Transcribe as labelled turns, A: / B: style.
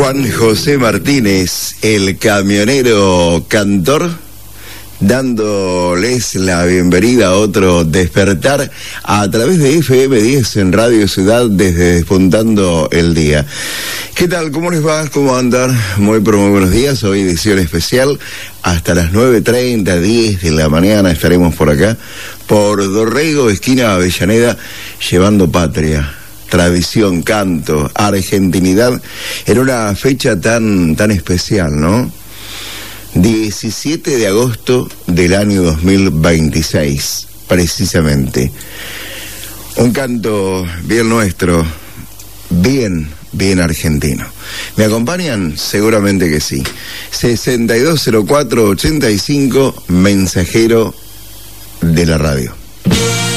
A: Juan José Martínez, el camionero cantor, dándoles la bienvenida a otro despertar a través de FM10 en Radio Ciudad desde Despuntando el Día. ¿Qué tal? ¿Cómo les va? ¿Cómo andan? Muy buenos días. Hoy edición especial hasta las 9:30, 10 de la mañana estaremos por acá, por Dorrego, esquina Avellaneda, llevando patria, tradición, canto, argentinidad, en una fecha tan especial, ¿no? 17 de agosto del año 2026, precisamente. Un canto bien nuestro, bien argentino. ¿Me acompañan? Seguramente que sí. 620485, mensajero de la radio.